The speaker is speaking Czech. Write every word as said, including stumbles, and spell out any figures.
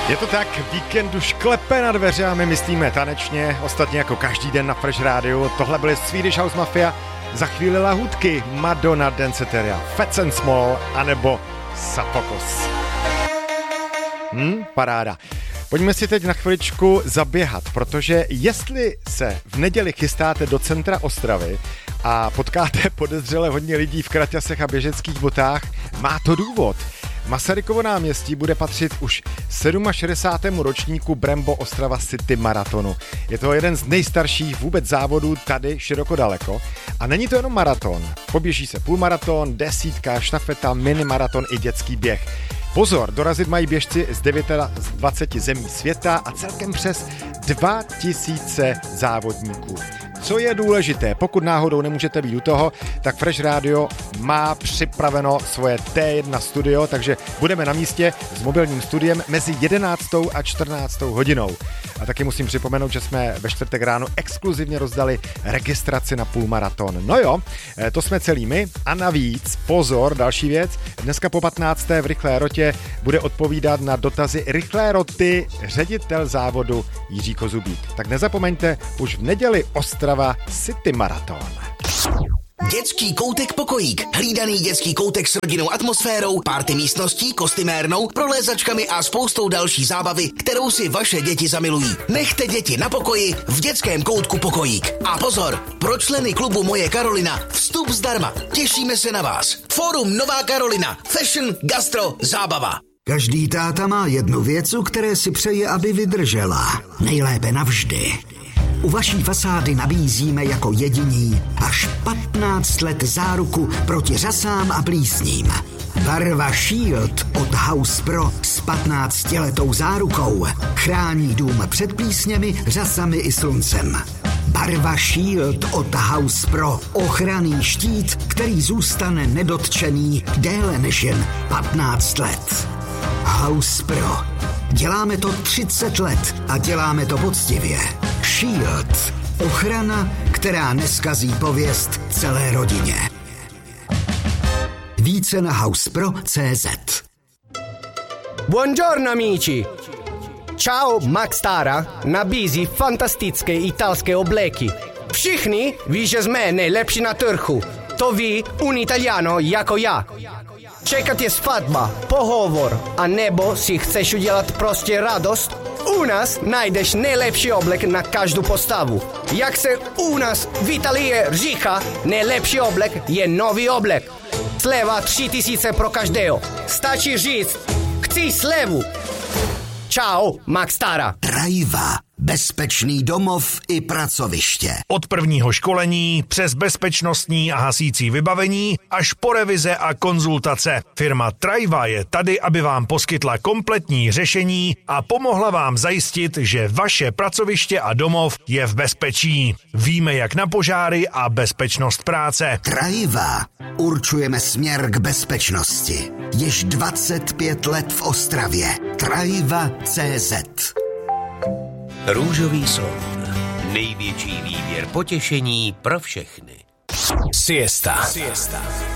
Je to tak, víkend už klepe na dveře a my myslíme tanečně, ostatně jako každý den na Fresh Rádiu. Tohle byly Swedish House Mafia, za chvíli lahůdky, Madonna, Danceteria, Fats and Small, anebo Sapokos. Hm, paráda. Pojďme si teď na chviličku zaběhat, protože jestli se v neděli chystáte do centra Ostravy a potkáte podezřele hodně lidí v kraťasech a běžeckých botách, má to důvod. Masarykovo náměstí bude patřit už šedesátému sedmému ročníku Brembo Ostrava City Maratonu. Je to jeden z nejstarších vůbec závodů tady široko daleko. A není to jenom maraton. Poběží se půlmaraton, desítka, štafeta, minimaraton i dětský běh. Pozor, dorazit mají běžci z dvaceti devíti zemí světa a celkem přes dva tisíce závodníků. Co je důležité, pokud náhodou nemůžete být u toho, tak Fresh Radio má připraveno svoje té jedna studio, takže budeme na místě s mobilním studiem mezi jedenáctou a čtrnáctou hodinou. A taky musím připomenout, že jsme ve čtvrtek ráno exkluzivně rozdali registraci na půlmaraton. No jo, to jsme celý my a navíc, pozor, další věc, dneska po patnácté v Rychlé rotě bude odpovídat na dotazy Rychlé roty ředitel závodu Jiří Kozubík. Tak nezapomeňte, už v neděli Ostrava City Marathon. Dětský koutek Pokojík. Hlídaný dětský koutek s rodinnou atmosférou, party místností, kostymérnou, prolézačkami a spoustou další zábavy, kterou si vaše děti zamilují. Nechte děti na pokoji v dětském koutku Pokojík. A pozor, pro členy klubu Moje Karolina vstup zdarma. Těšíme se na vás. Fórum Nová Karolina. Fashion, gastro, zábava. Každý táta má jednu věc, u které si přeje, aby vydržela. Nejlépe navždy. U vaší fasády nabízíme jako jediní až patnáct let záruku proti řasám a plísním. Barva Shield od House Pro s patnáctiletou zárukou chrání dům před plísněmi, řasami i sluncem. Barva Shield od House Pro. Ochranný štít, který zůstane nedotčený déle než jen patnáct let. House Pro. Děláme to třicet let a děláme to poctivě. Shield. Ochrana, která neskazí pověst celé rodině. Více na housepro tečka cé zet. Buongiorno amici! Ciao, Max Tara nabízí fantastické italské obleky. Všichni ví, že jsme nejlepší na trhu. To ví un Italiano jako já. Čekat je svatba, pohovor, a nebo si chceš udělat prostě radost? U nás najdeš nejlepší oblek na každou postavu. Jak se u nás v Italii říká, nejlepší oblek je nový oblek. Sleva tři tisíce pro každého. Stačí říct, chci slevu. Čau, Max Tara. Trajva. Bezpečný domov i pracoviště. Od prvního školení přes bezpečnostní a hasící vybavení až po revize a konzultace. Firma Trajva je tady, aby vám poskytla kompletní řešení a pomohla vám zajistit, že vaše pracoviště a domov je v bezpečí. Víme jak na požáry a bezpečnost práce. Trajva. Určujeme směr k bezpečnosti. Již dvacet pět let v Ostravě. Trajva tečka cé zet. Růžový slon. Největší výběr potěšení pro všechny. Siesta. Siesta.